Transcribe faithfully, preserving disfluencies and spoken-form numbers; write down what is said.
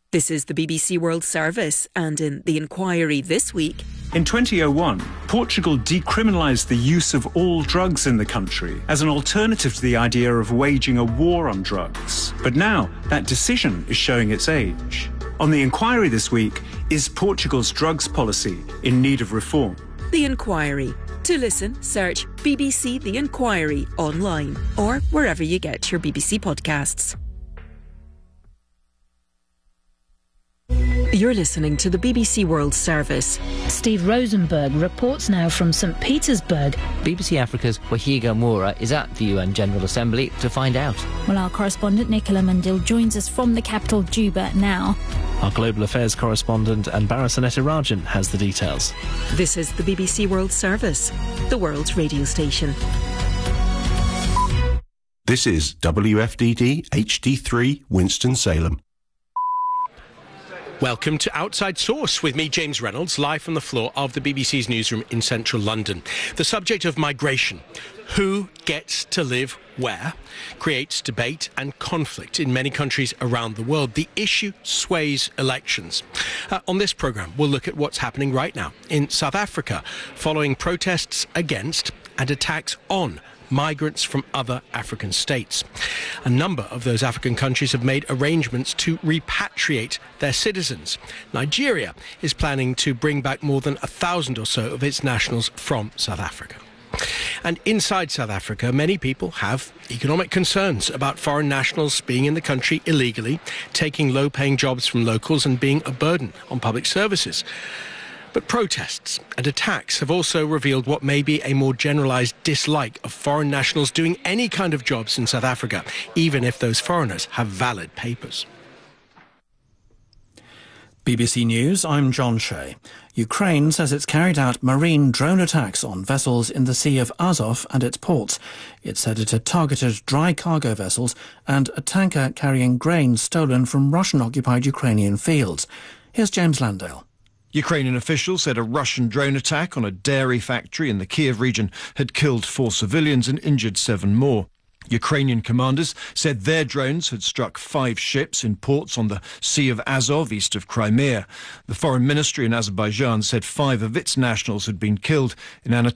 This is the B B C World Service, and in the inquiry this week... In twenty oh one, Portugal decriminalised the use of all drugs in the country as an alternative to the idea of waging a war on drugs. But now, that decision is showing its age. On the inquiry this week, is Portugal's drugs policy in need of reform? The Inquiry. To listen, search B B C The Inquiry online or wherever you get your B B C podcasts. You're listening to the B B C World Service. Steve Rosenberg reports now from St Petersburg. B B C Africa's Wahiga Moura is at the U N General Assembly to find out. Well, our correspondent Nicola Mandil joins us from the capital, Juba, now. Our global affairs correspondent Anbara Sanetirajan has the details. This is the B B C World Service, the world's radio station. This is W F D D H D three Winston-Salem. Welcome to Outside Source with me, James Reynolds, live from the floor of the B B C's newsroom in central London. The subject of migration, who gets to live where, creates debate and conflict in many countries around the world. The issue sways elections. Uh, on this programme, we'll look at what's happening right now in South Africa, following protests against and attacks on migrants from other African states. A number of those African countries have made arrangements to repatriate their citizens. Nigeria is planning to bring back more than a thousand or so of its nationals from South Africa. And inside South Africa, many people have economic concerns about foreign nationals being in the country illegally, taking low-paying jobs from locals and being a burden on public services. But protests and attacks have also revealed what may be a more generalised dislike of foreign nationals doing any kind of jobs in South Africa, even if those foreigners have valid papers. B B C News, I'm John Shea. Ukraine says it's carried out marine drone attacks on vessels in the Sea of Azov and its ports. It said it had targeted dry cargo vessels and a tanker carrying grain stolen from Russian-occupied Ukrainian fields. Here's James Landale. Ukrainian officials said a Russian drone attack on a dairy factory in the Kiev region had killed four civilians and injured seven more. Ukrainian commanders said their drones had struck five ships in ports on the Sea of Azov, east of Crimea. The foreign ministry in Azerbaijan said five of its nationals had been killed in an attack